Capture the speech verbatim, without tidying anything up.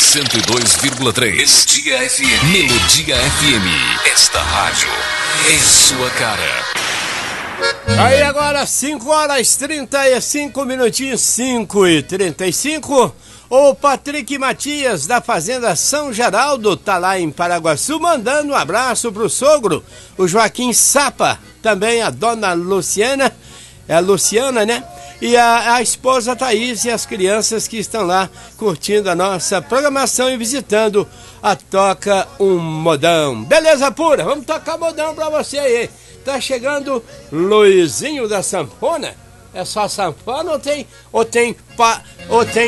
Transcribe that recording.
cento e dois vírgula três. Melodia F M. Melodia F M. Esta rádio é sua cara. Aí agora cinco horas trinta e cinco minutinhos, cinco e trinta e cinco. O Patrick Matias da Fazenda São Geraldo tá lá em Paraguaçu mandando um abraço pro sogro, o Joaquim Sapa, também a dona Luciana, é a Luciana, né? E a, a esposa Thaís e as crianças que estão lá curtindo a nossa programação e visitando a Toca um Modão. Beleza pura, vamos tocar modão pra você aí. Tá chegando Luizinho da Sanfona. É só sanfona ou tem, ou tem, pa, ou tem